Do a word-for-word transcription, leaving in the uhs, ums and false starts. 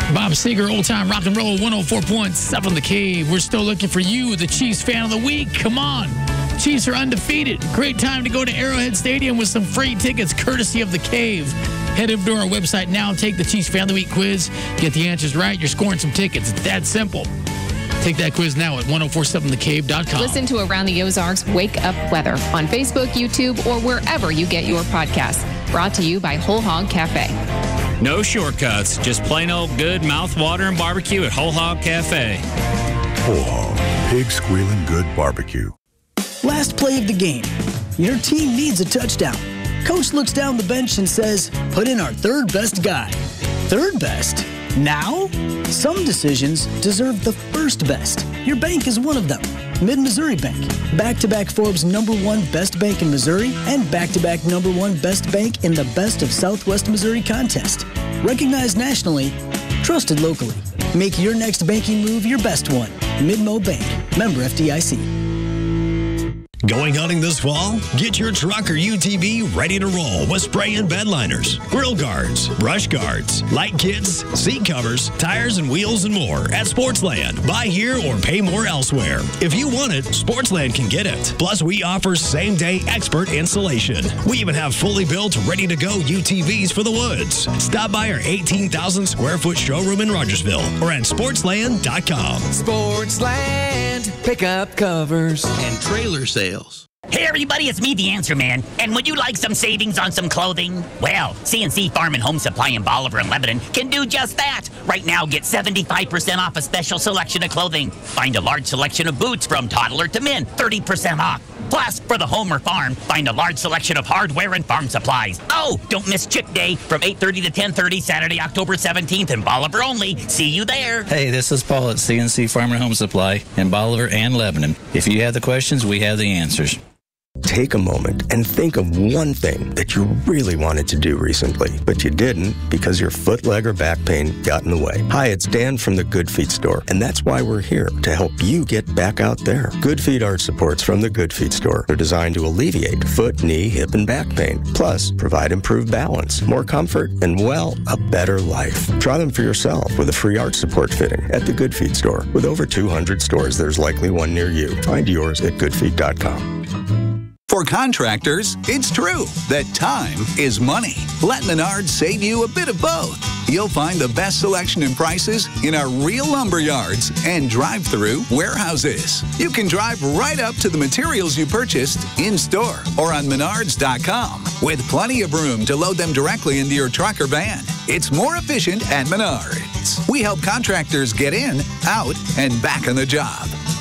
Bob Seger, Old Time Rock and Roll, one oh four point seven The Cave. We're still looking for you, the Chiefs fan of the week. Come on. Chiefs are undefeated. Great time to go to Arrowhead Stadium with some free tickets courtesy of The Cave. Head over to our website now and take the Chiefs fan of the week quiz. Get the answers right, you're scoring some tickets. It's that simple. Take that quiz now at ten forty-seven the cave dot com. Listen to Around the Ozarks Wake Up Weather on Facebook, YouTube, or wherever you get your podcasts. Brought to you by Whole Hog Cafe. No shortcuts, just plain old good mouth-watering and barbecue at Whole Hog Cafe. Whole Hog, pig squealing good barbecue. Last play of the game. Your team needs a touchdown. Coach looks down the bench and says, put in our third best guy. Third best? Now? Some decisions deserve the first best. Your bank is one of them. Mid-Missouri Bank. Back-to-back Forbes number one best bank in Missouri and back-to-back number one best bank in the Best of Southwest Missouri contest. Recognized nationally, trusted locally. Make your next banking move your best one. Mid-Mo Bank. Member F D I C. Going hunting this fall? Get your truck or U T V ready to roll with spray and bed liners, grill guards, brush guards, light kits, seat covers, tires and wheels and more at Sportsland. Buy here or pay more elsewhere. If you want it, Sportsland can get it. Plus, we offer same-day expert installation. We even have fully built, ready-to-go U T Vs for the woods. Stop by our eighteen thousand square foot showroom in Rogersville or at sportsland dot com. Sportsland, pickup covers and trailer sales. Hey everybody, it's me, the Answer Man. And would you like some savings on some clothing? Well, C N C Farm and Home Supply in Bolivar and Lebanon can do just that. Right now, get seventy-five percent off a special selection of clothing. Find a large selection of boots from toddler to men, thirty percent off. Plus, for the home or farm, find a large selection of hardware and farm supplies. Oh, don't miss Chick Day from eight thirty to ten thirty, Saturday, October seventeenth in Bolivar only. See you there. Hey, this is Paul at C N C Farm and Home Supply in Bolivar and Lebanon. If you have the questions, we have the answers. Take a moment and think of one thing that you really wanted to do recently, but you didn't because your foot, leg, or back pain got in the way. Hi, it's Dan from the Good Feet store, and that's why we're here, to help you get back out there. Good Feet arch supports from the Good Feet store are designed to alleviate foot, knee, hip, and back pain, plus provide improved balance, more comfort, and, well, a better life. Try them for yourself with a free arch support fitting at the Good Feet store. With over two hundred stores, there's likely one near you. Find yours at good feet dot com. For contractors, it's true that time is money. Let Menards save you a bit of both. You'll find the best selection and prices in our real lumber yards and drive-through warehouses. You can drive right up to the materials you purchased in-store or on menards dot com with plenty of room to load them directly into your truck or van. It's more efficient at Menards. We help contractors get in, out, and back on the job.